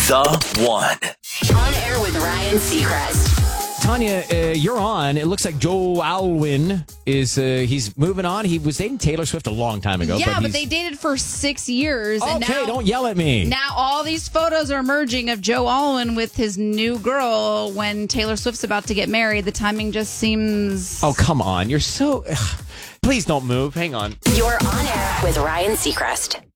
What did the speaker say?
The One. On air with Ryan Seacrest. Tanya, you're on. It looks like Joe Alwyn is he's moving on. He was dating Taylor Swift a long time ago. Yeah, but they dated for 6 years. Okay, and now, don't yell at me. Now all these photos are emerging of Joe Alwyn with his new girl when Taylor Swift's about to get married. The timing just seems... Oh, come on. You're so... Please don't move. Hang on. You're on air with Ryan Seacrest.